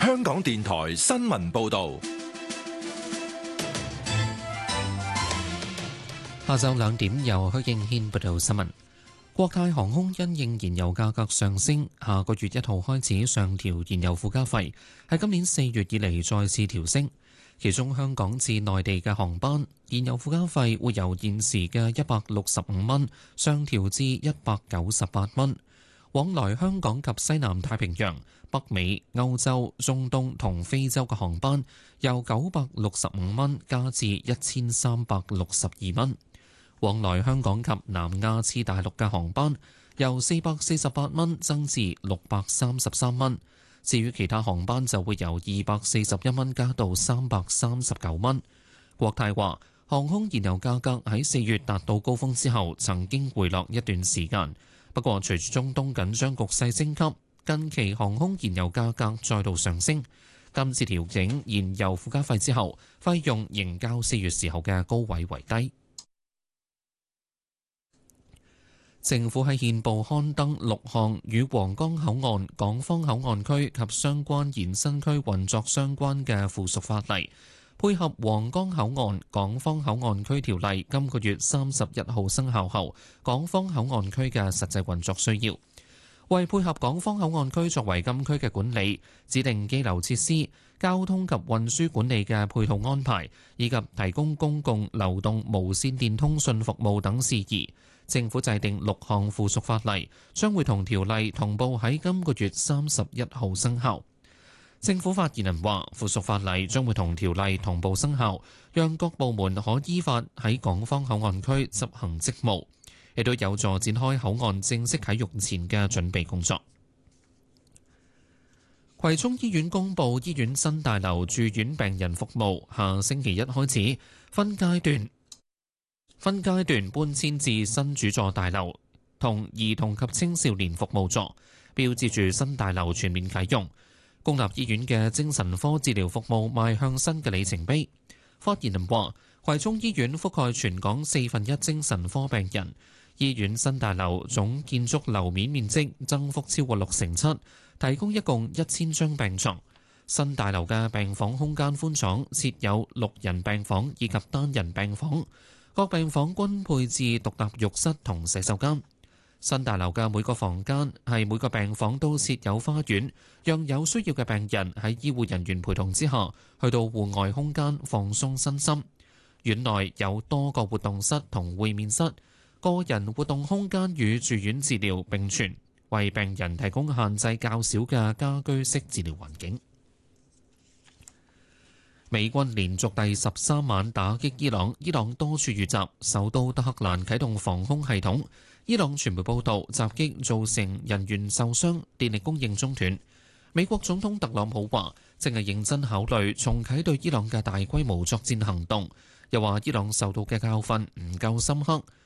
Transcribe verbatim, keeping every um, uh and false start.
香港電台新聞報道。 下晝兩點由許敬軒報道新聞。國泰航空因應燃油價格上升，下個月一號開始上調燃油附加費，喺今年四月以嚟再次調升。其中香港至內地嘅航班燃油附加費會由現時嘅一百六十五蚊上調至一百九十八蚊。往來香港及西南太平洋、北美、歐洲、中東同非洲嘅航班由九百六十五蚊加至一千三百六十二蚊。往來香港及南亞次大陸嘅航班由四百四十八蚊增至六百三十三蚊，至於其他航班就會由二百四十一蚊加到三百三十九蚊。國泰話，航空燃油價格喺四月達到高峰之後曾經回落一段時間，不過隨住中東緊張局勢升級，近期航空燃油價格再度上升。今次調整燃油附加費之後，費用仍較四月時候嘅高位為低。政府喺憲報刊登六項與皇崗口岸、港方口岸區及相關延伸區運作相關嘅附屬法例，配合皇崗口岸、港方口岸區條例今個月三十一號生效後，港方口岸區嘅實際運作需要，為配合港方口岸區作為禁區嘅管理、指定羈留設施、交通及運輸管理嘅配套安排，以及提供公共流動無線電通訊服務等事宜，政府制定六項附屬法例，將會同條例同步喺今個月三十一號生效。政府發言人話，附屬法例將會同條例同步生效，讓各部門可依法喺港方口岸區執行職務，亦都有助展開口岸正式啟用前嘅準備工作。葵涌醫院公布，醫院新大樓住院病人服務下星期一開始分階段分階段搬遷至新主座大樓同兒童及青少年服務座，標誌住新大樓全面啟用。公立醫院嘅精神科治療服務邁向新嘅里程碑。發言人話，葵涌醫院覆蓋全港四分一精神科病人，醫院新大樓總建築樓面面積增幅超過六成七，提供一共一千張病床。新大樓嘅病房空間寬敞，設有六人病房以及單人病房。各病房均配置獨立浴室同洗手間。新大樓嘅每個房間係每個病房都設有花園，讓有需要嘅病人喺醫護人員陪同之下，去到戶外空間放鬆身心。院內有多個活動室同會面室，個人活動空間與住院治療並存，為病人提供限制較少嘅家居式治療環境。美軍連續第十三晚打擊伊朗，伊朗多處遇襲，首都德黑蘭啟動防空系統。伊朗傳媒報道，襲擊造成人員受傷，電力供應中斷。美國總統特朗普話，正係認真考慮重啟對伊朗嘅大規模作戰行動，又話伊朗受到嘅教訓唔夠深刻，